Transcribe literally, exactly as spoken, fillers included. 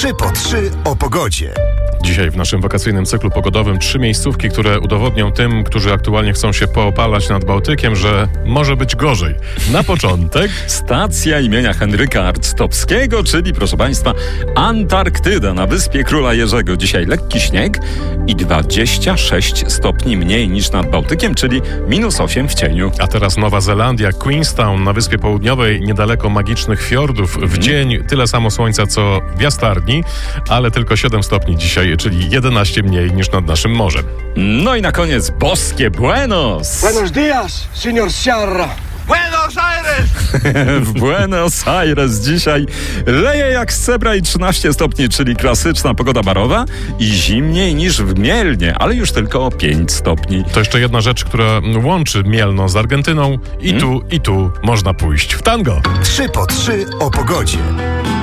trzy po trzy o pogodzie. Dzisiaj w naszym wakacyjnym cyklu pogodowym trzy miejscówki, które udowodnią tym, którzy aktualnie chcą się poopalać nad Bałtykiem, że może być gorzej. Na początek stacja imienia Henryka Arctowskiego, czyli proszę Państwa Antarktyda na wyspie Króla Jerzego. Dzisiaj lekki śnieg i dwadzieścia sześć stopni mniej niż nad Bałtykiem, czyli minus osiem w cieniu. A teraz Nowa Zelandia, Queenstown na Wyspie Południowej, niedaleko magicznych fiordów. W dzień tyle samo słońca co w Jastarni, ale tylko siedem stopni dzisiaj, czyli jedenaście mniej niż nad naszym morzem. No i na koniec boskie Buenos. Buenos días, señor Sierra. Buenos Aires! W Buenos Aires dzisiaj leje jak z cebra i trzynaście stopni, czyli klasyczna pogoda barowa i zimniej niż w Mielnie, ale już tylko o pięć stopni. To jeszcze jedna rzecz, która łączy Mielno z Argentyną i hmm? tu, i tu można pójść w tango. trzy po trzy o pogodzie.